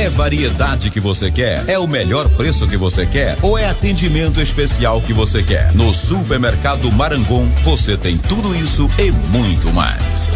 variedade que você quer? É o melhor preço que você quer? Ou é atendimento especial que você quer? No Supermercado Marangon, você tem tudo isso e muito mais.